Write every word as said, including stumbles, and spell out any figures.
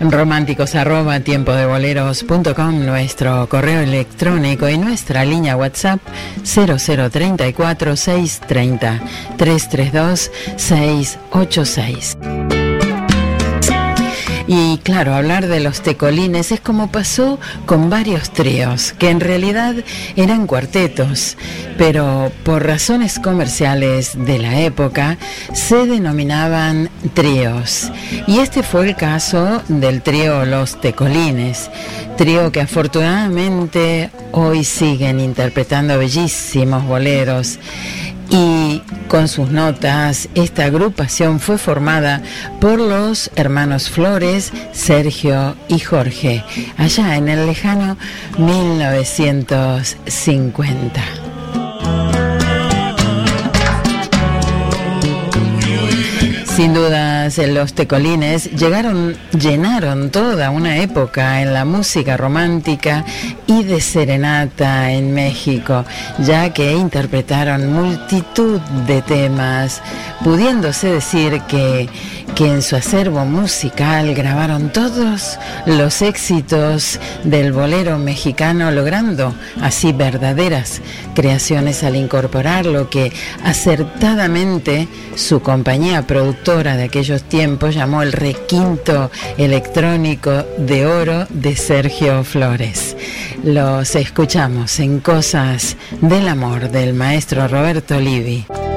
Románticos arroba tiempo de boleros punto com, nuestro correo electrónico y nuestra línea WhatsApp cero cero treinta y cuatro, seiscientos treinta, trescientos treinta y dos, seiscientos ochenta y seis. Y claro, hablar de los tecolines es como pasó con varios tríos, que en realidad eran cuartetos, pero por razones comerciales de la época se denominaban tríos. Y este fue el caso del trío Los Tecolines, trío que afortunadamente hoy siguen interpretando bellísimos boleros. Y con sus notas, esta agrupación fue formada por los hermanos Flores, Sergio y Jorge, allá en el lejano mil novecientos cincuenta. Sin dudas, los tecolines llegaron, llenaron toda una época en la música romántica y de serenata en México, ya que interpretaron multitud de temas, pudiéndose decir que, que en su acervo musical grabaron todos los éxitos del bolero mexicano, logrando así verdaderas creaciones al incorporar lo que acertadamente su compañía productora de aquellos tiempos llamó el requinto electrónico de oro de Sergio Flores. Los escuchamos en Cosas del Amor del maestro Roberto Livi.